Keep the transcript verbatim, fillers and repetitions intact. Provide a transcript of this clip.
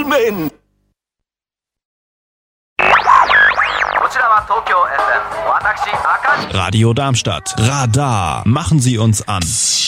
麺。 Radio Darmstadt. Radar. Machen Sie uns an.